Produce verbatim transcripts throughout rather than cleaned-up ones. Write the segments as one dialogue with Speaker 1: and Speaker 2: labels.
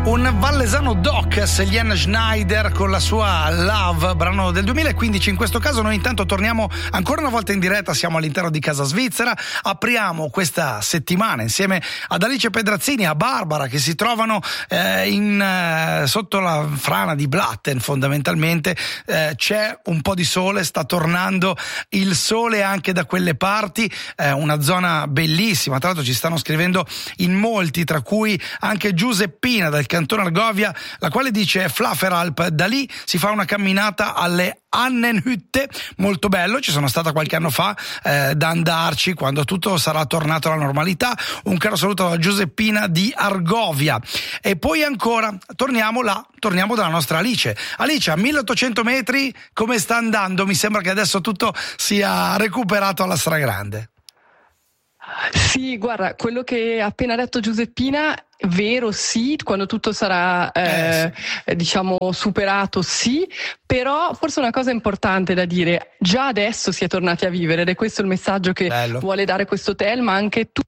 Speaker 1: Un vallesano doc, Selene Schneider, con la sua Love, brano del duemilaquindici. In questo caso noi intanto torniamo ancora una volta in diretta, siamo all'interno di Casa Svizzera, apriamo questa settimana insieme ad Alice Pedrazzini e a Barbara, che si trovano eh, in, eh, sotto la frana di Blatten fondamentalmente. Eh, c'è un po' di sole, sta tornando il sole anche da quelle parti, eh, una zona bellissima. Tra l'altro ci stanno scrivendo in molti, tra cui anche Giuseppina dal Cantone Argovia, la quale dice: Flafferalp, da lì si fa una camminata alle Annenhütte, molto bello, ci sono stata qualche anno fa, eh, da andarci quando tutto sarà tornato alla normalità. Un caro saluto da Giuseppina di Argovia. E poi ancora torniamo là, torniamo dalla nostra Alice. Alice, a milleottocento metri come sta andando? Mi sembra che adesso tutto sia recuperato alla stragrande.
Speaker 2: Sì, guarda, quello che ha appena detto Giuseppina, vero, sì, quando tutto sarà eh, sì. diciamo superato, sì, però forse una cosa importante da dire: già adesso si è tornati a vivere, ed è questo il messaggio che Bello. vuole dare questo hotel, ma anche tu.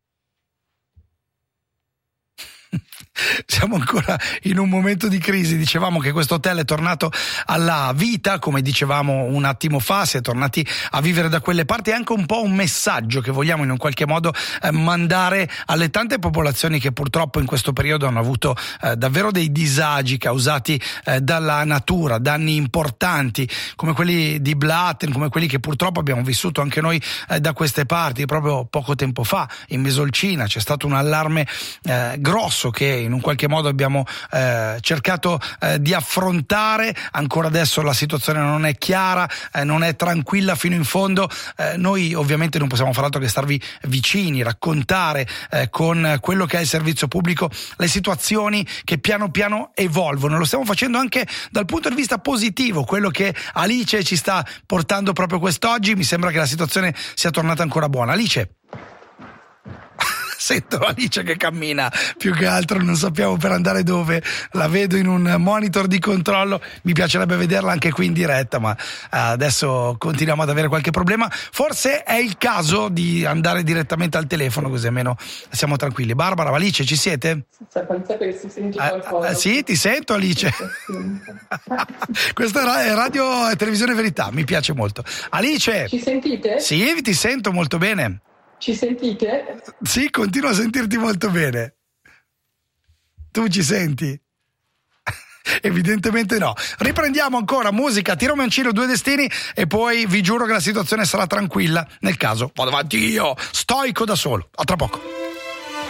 Speaker 1: Siamo ancora in un momento di crisi. Dicevamo che questo hotel è tornato alla vita, come dicevamo un attimo fa, si è tornati a vivere da quelle parti. È anche un po' un messaggio che vogliamo in un qualche modo eh, mandare alle tante popolazioni che purtroppo in questo periodo hanno avuto eh, davvero dei disagi causati eh, dalla natura, danni importanti come quelli di Blatten, come quelli che purtroppo abbiamo vissuto anche noi eh, da queste parti. Proprio poco tempo fa in Mesolcina c'è stato un allarme eh, grosso che in un qualche modo abbiamo eh, cercato eh, di affrontare. Ancora adesso la situazione non è chiara, eh, non è tranquilla fino in fondo. Eh, noi ovviamente non possiamo far altro che starvi vicini, raccontare eh, con quello che è il servizio pubblico le situazioni che piano piano evolvono. Lo stiamo facendo anche dal punto di vista positivo, quello che Alice ci sta portando proprio quest'oggi. Mi sembra che la situazione sia tornata ancora buona. Alice? Sento Alice che cammina, più che altro non sappiamo per andare dove, la vedo in un monitor di controllo, mi piacerebbe vederla anche qui in diretta, ma adesso continuiamo ad avere qualche problema. Forse è il caso di andare direttamente al telefono, così almeno siamo tranquilli. Barbara, Alice, ci siete?
Speaker 3: Si senti qualcosa.
Speaker 1: Eh, sì, ti sento Alice. Questa è Radio e Televisione Verità, mi piace molto. Alice!
Speaker 3: Ci sentite?
Speaker 1: Sì, ti sento molto bene.
Speaker 3: Ci sentite?
Speaker 1: Sì, continuo a sentirti molto bene. Tu ci senti? Evidentemente no. Riprendiamo ancora musica, tiro mancino, due destini e poi vi giuro che la situazione sarà tranquilla. Nel caso vado avanti io, stoico da solo. A tra poco.